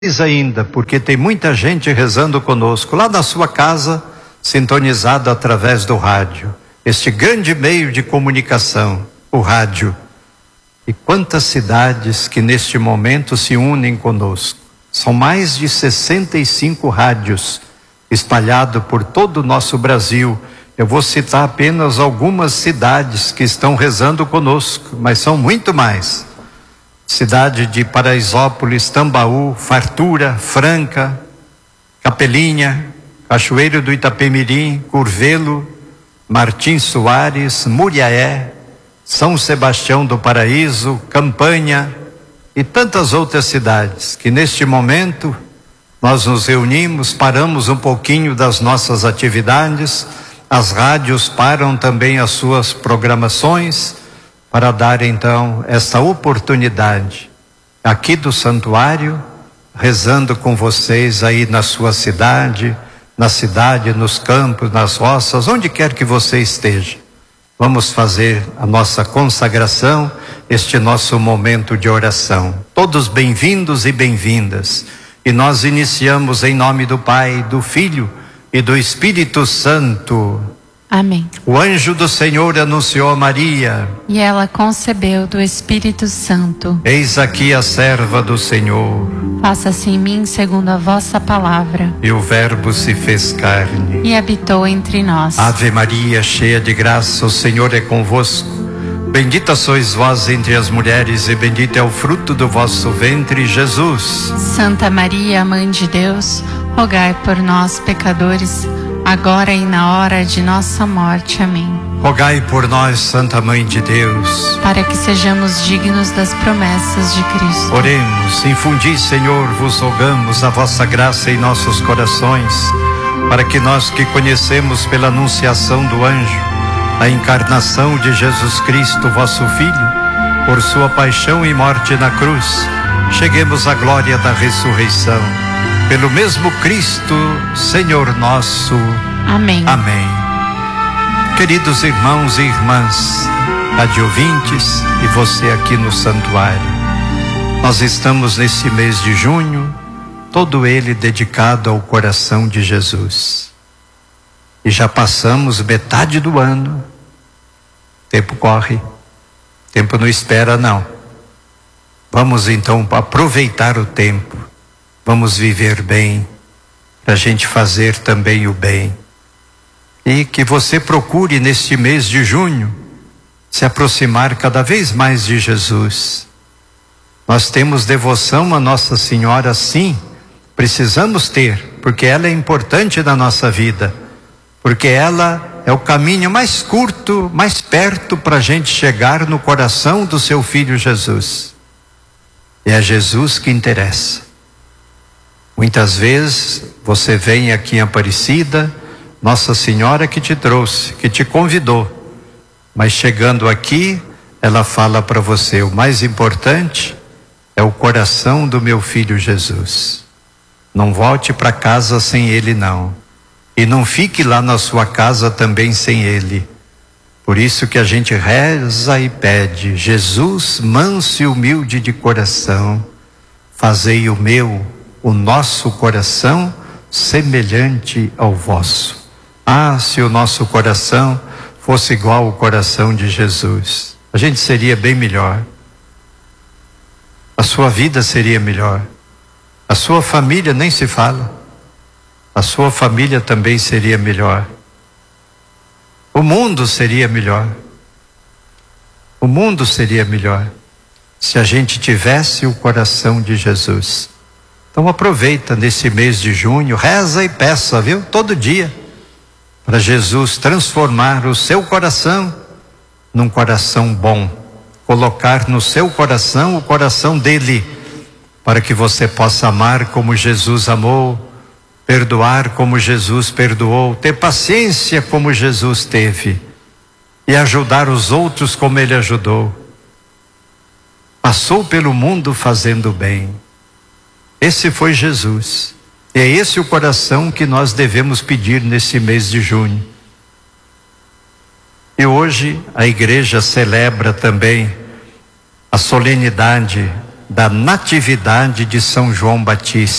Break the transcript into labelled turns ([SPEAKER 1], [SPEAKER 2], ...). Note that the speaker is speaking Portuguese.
[SPEAKER 1] ainda, porque tem muita gente rezando conosco, lá na sua casa, sintonizado através do rádio. Este grande meio de comunicação, o rádio. E quantas cidades que neste momento se unem conosco. São mais de 65 rádios espalhados por todo o nosso Brasil. Eu vou citar apenas algumas cidades que estão rezando conosco, mas são muito mais. Cidade de Paraisópolis, Tambaú, Fartura, Franca, Capelinha, Cachoeiro do Itapemirim, Curvelo, Martins Soares, Muriaé, São Sebastião do Paraíso, Campanha e tantas outras cidades que neste momento nós nos reunimos, paramos um pouquinho das nossas atividades, as rádios param também as suas programações para dar então essa oportunidade aqui do santuário, rezando com vocês aí na sua cidade, na cidade, nos campos, nas roças, onde quer que você esteja. Vamos fazer a nossa consagração, este nosso momento de oração. Todos bem-vindos e bem-vindas. E nós iniciamos em nome do Pai, do Filho e do Espírito Santo.
[SPEAKER 2] Amém.
[SPEAKER 1] O anjo do Senhor anunciou a Maria.
[SPEAKER 2] E ela concebeu do Espírito Santo.
[SPEAKER 1] Eis aqui a serva do Senhor.
[SPEAKER 2] Faça-se em mim segundo a vossa palavra.
[SPEAKER 1] E o Verbo se fez carne.
[SPEAKER 2] E habitou entre nós.
[SPEAKER 1] Ave Maria, cheia de graça, o Senhor é convosco. Bendita sois vós entre as mulheres e bendito é o fruto do vosso ventre, Jesus.
[SPEAKER 2] Santa Maria, Mãe de Deus, rogai por nós, pecadores, agora e na hora de nossa morte. Amém.
[SPEAKER 1] Rogai por nós, Santa Mãe de Deus,
[SPEAKER 2] para que sejamos dignos das promessas de Cristo.
[SPEAKER 1] Oremos. Infundi, Senhor, vos rogamos a vossa graça em nossos corações, para que nós que conhecemos pela anunciação do anjo a encarnação de Jesus Cristo, vosso Filho, por sua paixão e morte na cruz, cheguemos à glória da ressurreição. Pelo mesmo Cristo, Senhor nosso.
[SPEAKER 2] Amém.
[SPEAKER 1] Amém. Queridos irmãos e irmãs, radiovintes e você aqui no santuário, nós estamos nesse mês de junho, todo ele dedicado ao coração de Jesus. E já passamos metade do ano. O tempo corre, o tempo não espera não. Vamos então aproveitar o tempo. Vamos viver bem, para a gente fazer também o bem. E que você procure neste mês de junho se aproximar cada vez mais de Jesus. Nós temos devoção a Nossa Senhora, sim, precisamos ter, porque ela é importante na nossa vida, porque ela é o caminho mais curto, mais perto para a gente chegar no coração do seu Filho Jesus. E é Jesus que interessa. Muitas vezes você vem aqui em Aparecida, Nossa Senhora que te trouxe, que te convidou, mas chegando aqui, ela fala para você: o mais importante é o coração do meu Filho Jesus. Não volte para casa sem ele não, e não fique lá na sua casa também sem ele. Por isso que a gente reza e pede: Jesus, manso e humilde de coração, fazei o nosso coração semelhante ao vosso. Ah, se o nosso coração fosse igual ao coração de Jesus, a gente seria bem melhor. A sua vida seria melhor. A sua família nem se fala. A sua família também seria melhor. O mundo seria melhor. O mundo seria melhor se a gente tivesse o coração de Jesus. Então aproveita nesse mês de junho, reza e peça, viu? Todo dia, para Jesus transformar o seu coração num coração bom, colocar no seu coração o coração dele, para que você possa amar como Jesus amou, perdoar como Jesus perdoou, ter paciência como Jesus teve e ajudar os outros como ele ajudou. Passou pelo mundo fazendo bem. Esse foi Jesus. E é esse o coração que nós devemos pedir nesse mês de junho. E hoje a igreja celebra também a solenidade da Natividade de São João Batista.